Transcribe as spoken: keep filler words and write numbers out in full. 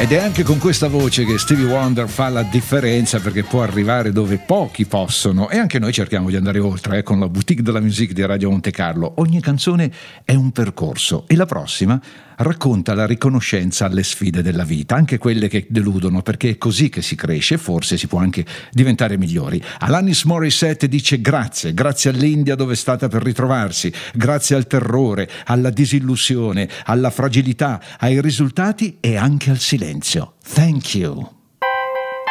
Ed è anche con questa voce che Stevie Wonder fa la differenza, perché può arrivare dove pochi possono, e anche noi cerchiamo di andare oltre eh, con la Boutique de la Musique di Radio Monte Carlo. Ogni canzone è un percorso e la prossima racconta la riconoscenza alle sfide della vita, anche quelle che deludono, perché è così che si cresce e forse si può anche diventare migliori. Alanis Morissette dice grazie, grazie all'India dove è stata per ritrovarsi, grazie al terrore, alla disillusione, alla fragilità, ai risultati e anche al silenzio. Thank you.